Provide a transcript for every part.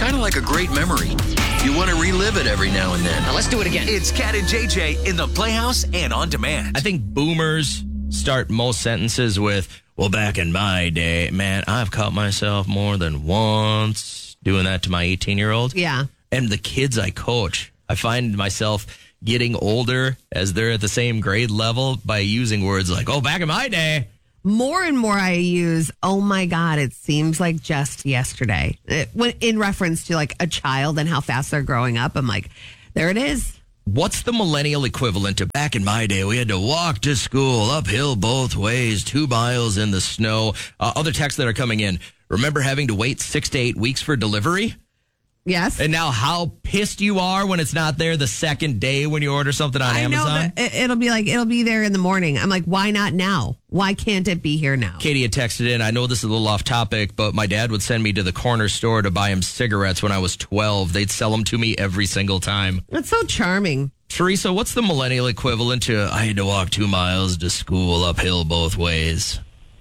kind of like a great memory. You want to relive it every now and then. Now let's do it again. It's Cat and JJ in the Playhouse and on demand. I think boomers start most sentences with, well, back in my day, man, I've caught myself more than once doing that to my 18-year-old. Yeah. And the kids I coach, I find myself getting older as they're at the same grade level by using words like, oh, back in my day. More and more I use, oh my God, it seems like just yesterday. In reference to like a child and how fast they're growing up, I'm like, there it is. What's the millennial equivalent to back in my day? We had to walk to school uphill both ways, 2 miles in the snow. Other texts that are coming in. Remember having to wait 6 to 8 weeks for delivery? Yes. And now how pissed you are when it's not there the second day when you order something on Amazon? I know, but it'll be there in the morning. I'm like, why not now? Why can't it be here now? Katie had texted in, I know this is a little off topic, but my dad would send me to the corner store to buy him cigarettes when I was 12. They'd sell them to me every single time. That's so charming. Teresa, what's the millennial equivalent to I had to walk 2 miles to school uphill both ways?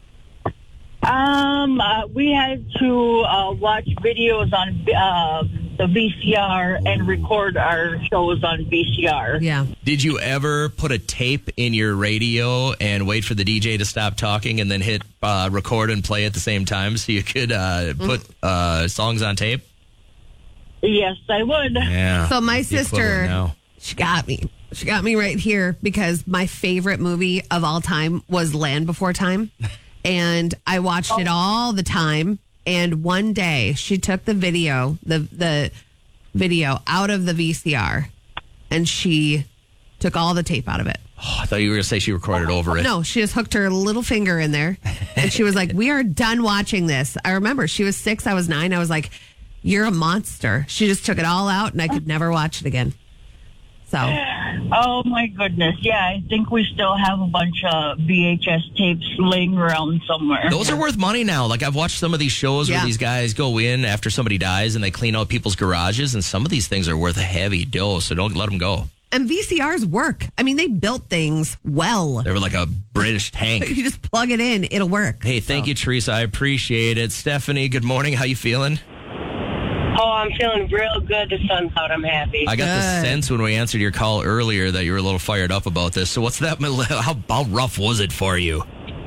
We had to watch videos on the VCR and record our shows on VCR. Yeah. Did you ever put a tape in your radio and wait for the DJ to stop talking and then hit record and play at the same time so you could put songs on tape? Yes, I would. Yeah. So my sister, she got me. She got me right here because my favorite movie of all time was Land Before Time. And I watched it all the time. And one day she took the video, the video out of the VCR, and she took all the tape out of it. Oh, I thought you were going to say she recorded over it. No, she just hooked her little finger in there. And she was like, we are done watching this. I remember she was 6, I was 9. I was like, you're a monster. She just took it all out and I could never watch it again. So. Oh, my goodness. Yeah, I think we still have a bunch of VHS tapes laying around somewhere. Those are worth money now. Like, I've watched some of these shows where these guys go in after somebody dies and they clean out people's garages, and some of these things are worth a heavy dose, so don't let them go. And VCRs work. I mean, they built things well. They were like a British tank. You just plug it in, it'll work. Hey, thank you, Teresa. I appreciate it. Stephanie, good morning. How you feeling? Oh, I'm feeling real good. The sun's out. I'm happy. I got the sense when we answered your call earlier that you were a little fired up about this. So what's that? How rough was it for you?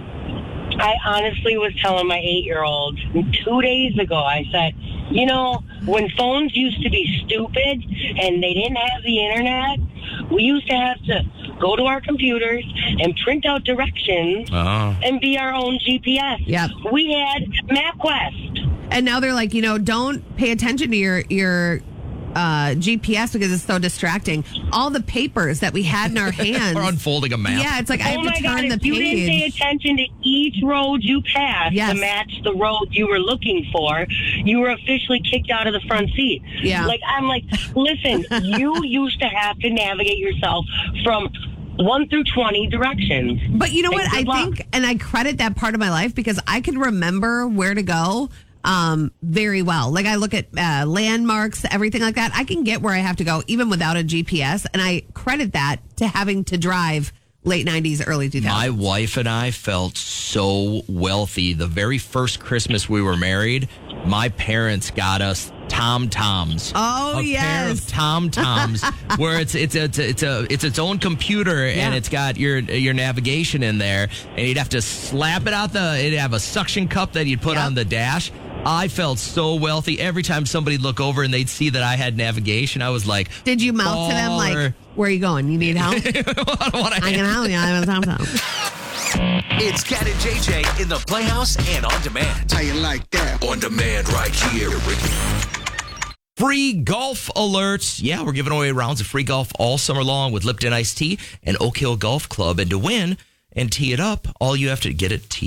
I honestly was telling my 8-year-old 2 days ago, I said, you know, when phones used to be stupid and they didn't have the internet, we used to have to go to our computers and print out directions and be our own GPS. Yep. We had MapQuest. And now they're like, you know, don't pay attention to your GPS because it's so distracting. All the papers that we had in our hands. Or unfolding a map. Yeah, it's like I have to turn the if page. you didn't pay attention to each road you passed to match the road you were looking for, you were officially kicked out of the front seat. Yeah. Like, I'm like, listen, you used to have to navigate yourself from 1 through 20 directions. But you know what? I luck. think, and I credit that part of my life because I can remember where to go very well. Like I look at landmarks, everything like that. I can get where I have to go even without a GPS. And I credit that to having to drive late 90s, early 2000s. My wife and I felt so wealthy. The very first Christmas we were married, my parents got us TomToms. Oh, a pair of TomToms where it's its own computer and it's got your navigation in there, and you'd have to slap it out it'd have a suction cup that you'd put on the dash. I felt so wealthy. Every time somebody'd look over and they'd see that I had navigation, I was like, did you mouth to them like, where are you going? You need help? I can help you. I have a TomTom. It's Cat and JJ in the Playhouse and on demand. How you like that? On demand right here. Free golf alerts. Yeah, we're giving away rounds of free golf all summer long with Lipton Iced Tea and Oak Hill Golf Club. And to win and tee it up, all you have to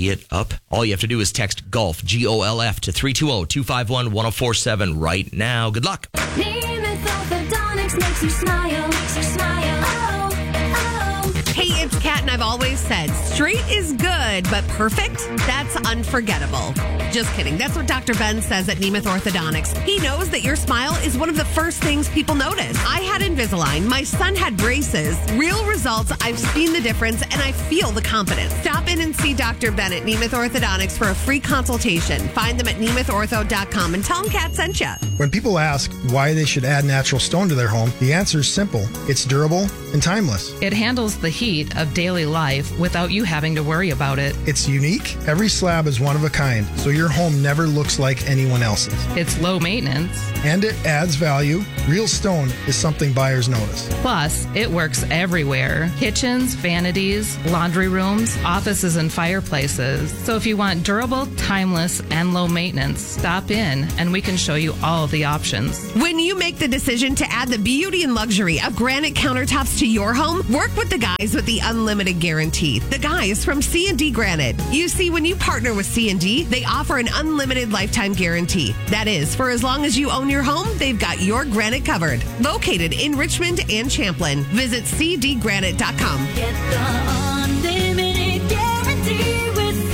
do is text GOLF, GOLF, to 320-251-1047 right now. Good luck. Namath Orthodontics makes you smile, Oh, oh. Hey, it's Kat, and I've always said straight is good, but perfect, that's unforgettable. Just kidding. That's what Dr. Ben says at Namath Orthodontics. He knows that your smile is one of the first things people notice. I had Invisalign. My son had braces. Real results. I've seen the difference, and I feel the confidence. Stop Stop in and see Dr. Ben at Nemeth Orthodontics for a free consultation. Find them at nemethortho.com and tell them Kat sent you. When people ask why they should add natural stone to their home, the answer is simple. It's durable and timeless. It handles the heat of daily life without you having to worry about it. It's unique. Every slab is one of a kind, so your home never looks like anyone else's. It's low maintenance. And it adds value. Real stone is something buyers notice. Plus, it works everywhere. Kitchens, vanities, laundry rooms, offices, and fireplaces. So if you want durable, timeless, and low maintenance, stop in and we can show you all of the options. When you make the decision to add the beauty and luxury of granite countertops to your home, work with the guys with the unlimited guarantee. The guys from C&D Granite. You see, when you partner with C&D, they offer an unlimited lifetime guarantee. That is, for as long as you own your home, they've got your granite covered. Located in Richmond and Champlin. Visit cdgranite.com. Get the unlimited guarantee with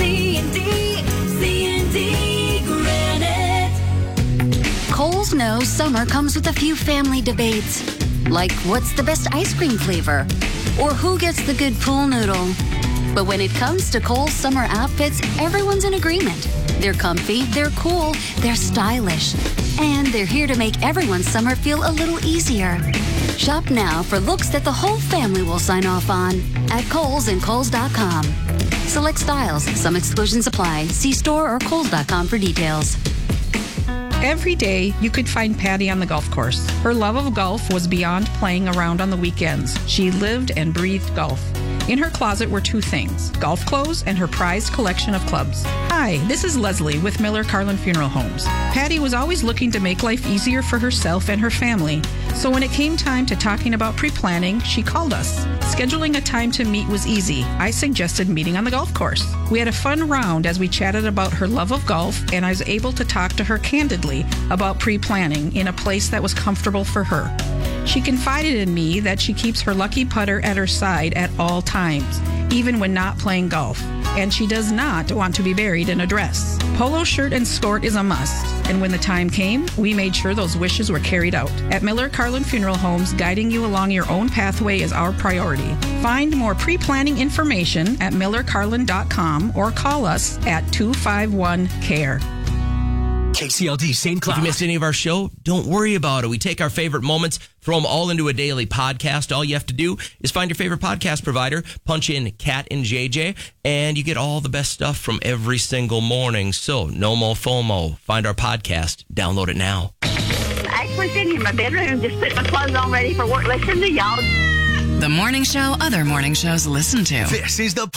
C&D Granite. Kohl's knows summer comes with a few family debates, like what's the best ice cream flavor, or who gets the good pool noodle. But when it comes to Kohl's summer outfits, everyone's in agreement. They're comfy, they're cool, they're stylish, and they're here to make everyone's summer feel a little easier. Shop now for looks that the whole family will sign off on at Kohl's and Kohl's.com. Select styles, some exclusions apply. See store or Kohl's.com for details. Every day, you could find Patty on the golf course. Her love of golf was beyond playing around on the weekends. She lived and breathed golf. In her closet were two things, golf clothes and her prized collection of clubs. Hi, this is Leslie with Miller Carlin Funeral Homes. Patty was always looking to make life easier for herself and her family. So when it came time to talking about pre-planning, she called us. Scheduling a time to meet was easy. I suggested meeting on the golf course. We had a fun round as we chatted about her love of golf, and I was able to talk to her candidly about pre-planning in a place that was comfortable for her. She confided in me that she keeps her lucky putter at her side at all times, even when not playing golf. And she does not want to be buried in a dress. Polo shirt and skirt is a must. And when the time came, we made sure those wishes were carried out. At Miller Carlin Funeral Homes, guiding you along your own pathway is our priority. Find more pre-planning information at millercarlin.com or call us at 251-CARE. KCLD St. If Cloud. you missed any of our show, don't worry about it. We take our favorite moments, throw them all into a daily podcast. All you have to do is find your favorite podcast provider, punch in Kat and JJ, and you get all the best stuff from every single morning. So no more FOMO. Find our podcast. Download it now. Actually sitting in my bedroom, just putting my clothes on ready for work. Listen to y'all. The morning show other morning shows listen to. This is the